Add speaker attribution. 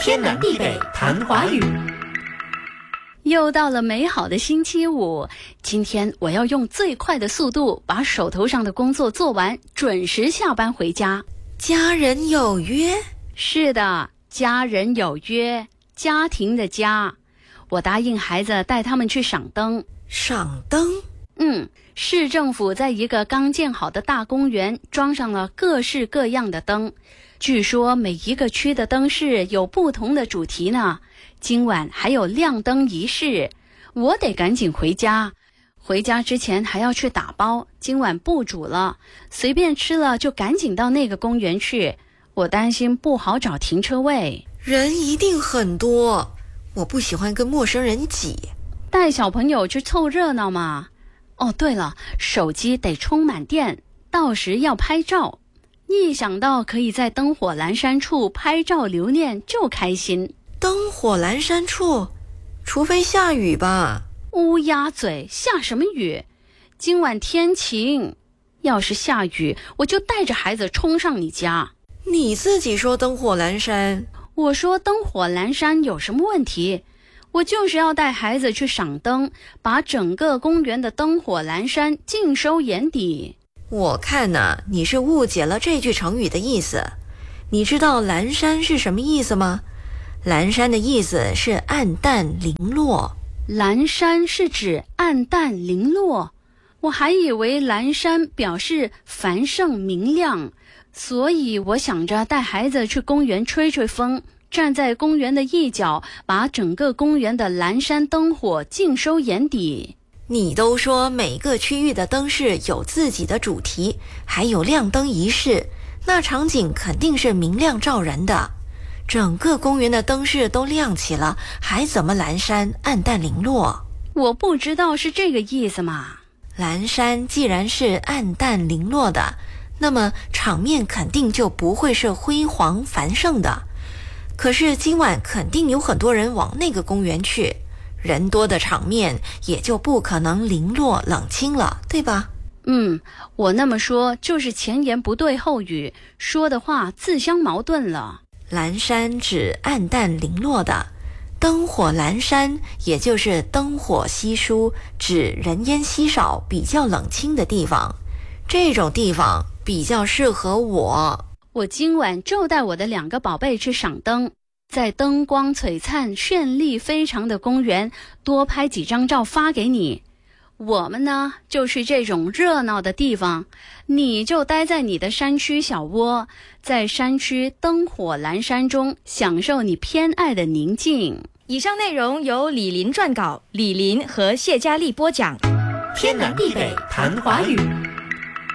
Speaker 1: 天南地北谈华语。
Speaker 2: 又到了美好的星期五，今天我要用最快的速度把手头上的工作做完，准时下班回家。
Speaker 3: 家人有约？
Speaker 2: 是的，家人有约，家庭的家。我答应孩子带他们去赏灯。
Speaker 3: 赏灯？
Speaker 2: 市政府在一个刚建好的大公园装上了各式各样的灯，据说每一个区的灯饰有不同的主题呢。今晚还有亮灯仪式，我得赶紧回家。回家之前还要去打包，今晚不煮了，随便吃了就赶紧到那个公园去。我担心不好找停车位，
Speaker 3: 人一定很多，我不喜欢跟陌生人挤。
Speaker 2: 带小朋友去凑热闹嘛。哦，对了，手机得充满电，到时要拍照。一想到可以在灯火阑珊处拍照留念就开心。
Speaker 3: 灯火阑珊处？除非下雨吧。
Speaker 2: 乌鸦嘴，下什么雨？今晚天晴，要是下雨我就带着孩子冲上你家。
Speaker 3: 你自己说灯火阑珊。
Speaker 2: 我说灯火阑珊有什么问题？我就是要带孩子去赏灯，把整个公园的灯火阑珊尽收眼底。
Speaker 3: 我看呢，你是误解了这句成语的意思。你知道阑珊是什么意思吗？阑珊的意思是暗淡零落。
Speaker 2: 阑珊是指暗淡零落？我还以为阑珊表示繁盛明亮，所以我想着带孩子去公园吹吹风，站在公园的一角，把整个公园的阑珊灯火尽收眼底。
Speaker 3: 你都说每个区域的灯饰有自己的主题，还有亮灯仪式，那场景肯定是明亮照人的。整个公园的灯饰都亮起了，还怎么阑珊暗淡零落？
Speaker 2: 我不知道是这个意思嘛。
Speaker 3: 阑珊既然是暗淡零落的，那么场面肯定就不会是辉煌繁盛的。可是今晚肯定有很多人往那个公园去，人多的场面也就不可能零落冷清了，对吧？
Speaker 2: 我那么说就是前言不对后语，说的话自相矛盾了。
Speaker 3: 阑珊指暗淡零落的，灯火阑珊也就是灯火稀疏，指人烟稀少，比较冷清的地方。这种地方比较适合我。
Speaker 2: 我今晚就带我的2个宝贝去赏灯，在灯光璀璨、绚丽非常的公园多拍几张照发给你。我们呢，就去这种热闹的地方，你就待在你的山区小窝，在山区灯火阑珊中享受你偏爱的宁静。
Speaker 4: 以上内容由李林撰稿，李林和谢佳丽播讲。
Speaker 1: 天南地北谈华语。